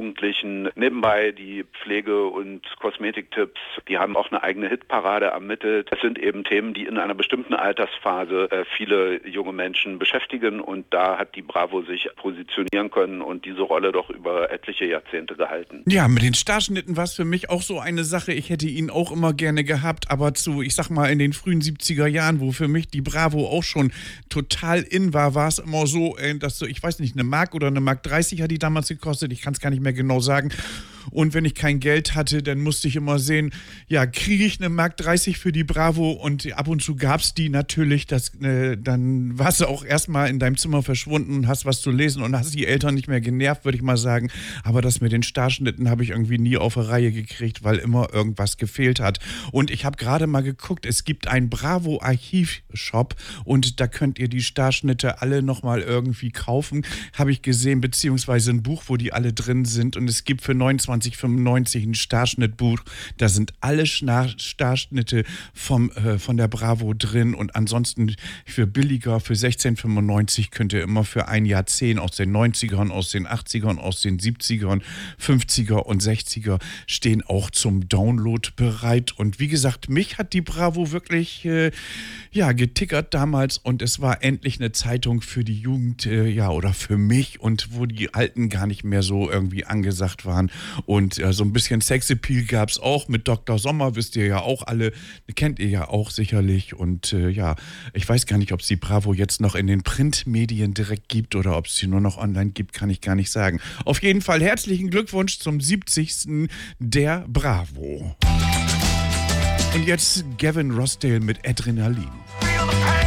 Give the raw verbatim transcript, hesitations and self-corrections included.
Jugendlichen. Nebenbei die Pflege- und Kosmetiktipps. Die haben auch eine eigene Hitparade ermittelt. Das sind eben Themen, die in einer bestimmten Altersphase äh, viele junge Menschen beschäftigen, und da hat die Bravo sich positionieren können und diese Rolle doch über etliche Jahrzehnte gehalten. Ja, mit den Starschnitten war es für mich auch so eine Sache. Ich hätte ihn auch immer gerne gehabt, aber zu, ich sag mal, in den frühen siebziger Jahren, wo für mich die Bravo auch schon total in war, war es immer so, äh, dass so, ich weiß nicht, eine Mark oder eine Mark dreißig hat die damals gekostet, ich kann es gar nicht mehr genau sagen. Und wenn ich kein Geld hatte, dann musste ich immer sehen, ja, kriege ich eine Mark dreißig für die Bravo, und ab und zu gab es die natürlich, das, äh, dann warst du auch erstmal in deinem Zimmer verschwunden und hast was zu lesen und hast die Eltern nicht mehr genervt, würde ich mal sagen. Aber das mit den Starschnitten habe ich irgendwie nie auf die Reihe gekriegt, weil immer irgendwas gefehlt hat. Und ich habe gerade mal geguckt, es gibt einen Bravo-Archiv-Shop und da könnt ihr die Starschnitte alle nochmal irgendwie kaufen, habe ich gesehen, beziehungsweise ein Buch, wo die alle drin sind, und es gibt für neunundzwanzig fünfundneunzig ein Starschnittbuch, da sind alle Schna- Starschnitte vom, äh, von der Bravo drin, und ansonsten für billiger, für sechzehn fünfundneunzig könnt ihr immer für ein Jahrzehnt aus den neunzigern, aus den achtzigern, aus den siebzigern, fünfziger und sechziger stehen auch zum Download bereit. Und wie gesagt, mich hat die Bravo wirklich äh, ja, getickert damals, und es war endlich eine Zeitung für die Jugend, äh, ja, oder für mich, und wo die Alten gar nicht mehr so irgendwie angesagt waren. Und äh, so ein bisschen Sexappeal gab es auch mit Doktor Sommer, wisst ihr ja auch alle, kennt ihr ja auch sicherlich. Und äh, ja, ich weiß gar nicht, ob es die Bravo jetzt noch in den Printmedien direkt gibt oder ob es sie nur noch online gibt, kann ich gar nicht sagen. Auf jeden Fall herzlichen Glückwunsch zum siebzigsten der Bravo. Und jetzt Gavin Rossdale mit Adrenalin.